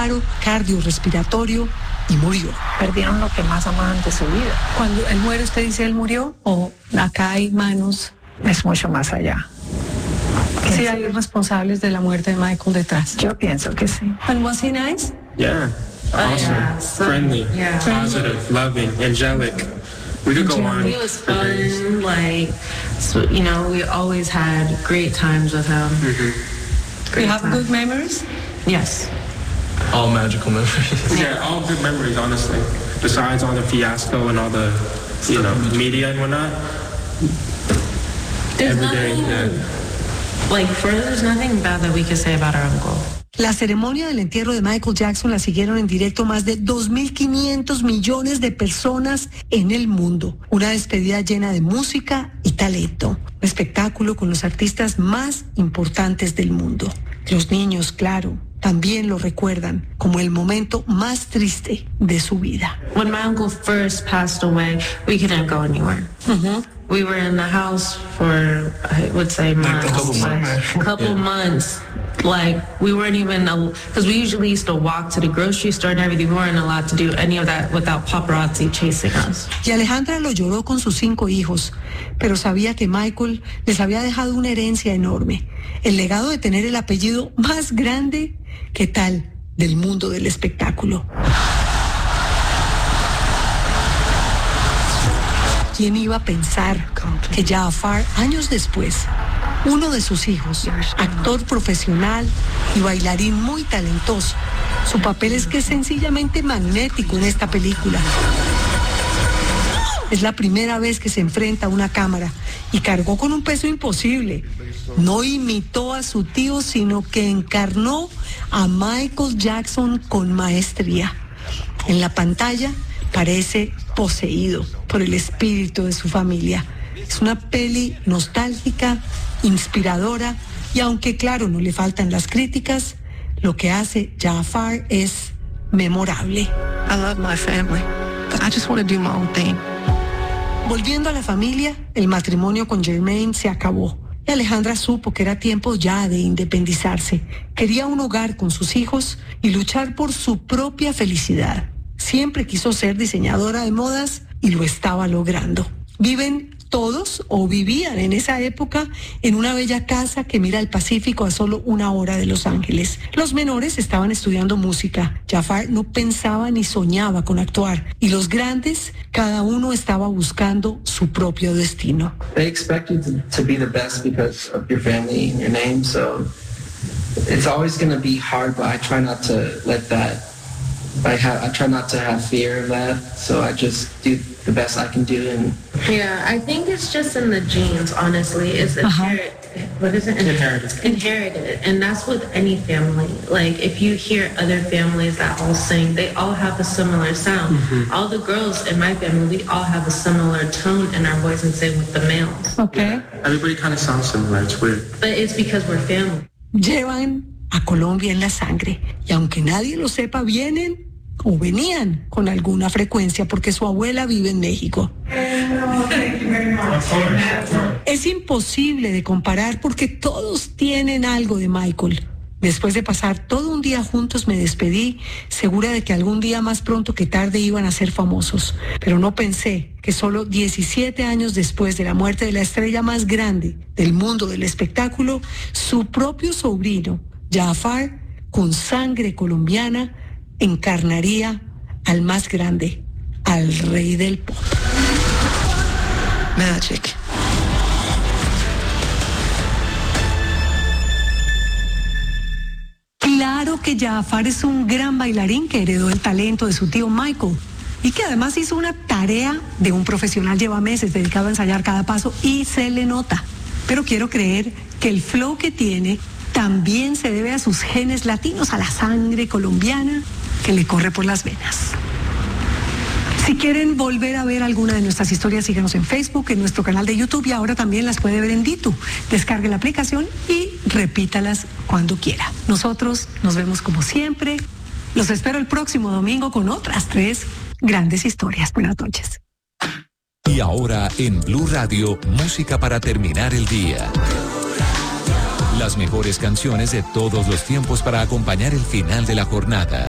paro cardiorrespiratorio y murió. Perdieron lo que más amaban de su vida. Cuando él muere, ¿usted dice él murió? ¿O acá hay manos? Es mucho más allá. Sí, hay responsables de la muerte de Michael detrás. Yo pienso que sí. And was he nice? Yeah, awesome, yeah. friendly, positive, loving, angelic. We could go on. He was fun, like, so, you know, we always had great times with him. You have good memories? Yes. All magical memories. Yeah, all good memories, honestly. Besides all the fiasco and all the, you know, media and whatnot. There's Every day, nothing, there's nothing bad that we could say about our uncle. La ceremonia del entierro de Michael Jackson la siguieron en directo más de 2.500 millones de personas en el mundo. Una despedida llena de música y talento. Un espectáculo con los artistas más importantes del mundo. Los niños, claro, también lo recuerdan como el momento más triste de su vida. When my uncle first passed away, we couldn't go anywhere. We were in the house for, I would say, months. A couple months. Like, we weren't even, because we usually used to walk to the grocery store and everything. We weren't allowed to do any of that without paparazzi chasing us. Y Alejandra lo lloró con sus 5 hijos, pero sabía que Michael les había dejado una herencia enorme. El legado de tener el apellido más grande que tal del mundo del espectáculo. ¿Quién iba a pensar que Jafar, años después, uno de sus hijos, actor profesional y bailarín muy talentoso, su papel es que es sencillamente magnético en esta película? Es la primera vez que se enfrenta a una cámara y cargó con un peso imposible. No imitó a su tío, sino que encarnó a Michael Jackson con maestría. En la pantalla parece poseído por el espíritu de su familia. Es una peli nostálgica, inspiradora, y aunque claro no le faltan las críticas, lo que hace Jafar es memorable. I love my family, but I just want to do my own thing. Volviendo a la familia, el matrimonio con Jermaine se acabó. Y Alejandra supo que era tiempo ya de independizarse. Quería un hogar con sus hijos y luchar por su propia felicidad. Siempre quiso ser diseñadora de modas y lo estaba logrando. Viven todos, o vivían en esa época, en una bella casa que mira al Pacífico a solo 1 hora de Los Ángeles. Los menores estaban estudiando música. Jafar no pensaba ni soñaba con actuar. Y los grandes, cada uno estaba buscando su propio destino. They expect you to be the best because of your family and your name, so it's always going to be hard, but I try not to let that, I try not to have fear of that, so I just do the best I can do. And Yeah, I think it's just in the genes, honestly. It's inherited. What is it? Inherited. And that's with any family. Like, if you hear other families that all sing, they all have a similar sound. All the girls in my family, we all have a similar tone in our voice, and same with the males. Okay. Everybody kind of sounds similar. It's weird. But it's because we're family. Llevan a Colombia en la sangre. Y aunque nadie lo sepa, vienen o venían con alguna frecuencia porque su abuela vive en México. Es imposible de comparar porque todos tienen algo de Michael. Después de pasar todo un día juntos me despedí, segura de que algún día más pronto que tarde iban a ser famosos. Pero no pensé que solo 17 años después de la muerte de la estrella más grande del mundo del espectáculo, su propio sobrino, Jafar, con sangre colombiana, encarnaría al más grande, al rey del pop. Magic. Claro que Jafar es un gran bailarín que heredó el talento de su tío Michael y que además hizo una tarea de un profesional, lleva meses dedicado a ensayar cada paso y se le nota. Pero quiero creer que el flow que tiene también se debe a sus genes latinos, a la sangre colombiana que le corre por las venas. Si quieren volver a ver alguna de nuestras historias, síganos en Facebook, en nuestro canal de YouTube, y ahora también las puede ver en Ditu. Descargue la aplicación y repítalas cuando quiera. Nosotros nos vemos como siempre. Los espero el próximo domingo con otras 3 grandes historias. Buenas noches. Y ahora en Blue Radio, música para terminar el día. Las mejores canciones de todos los tiempos para acompañar el final de la jornada.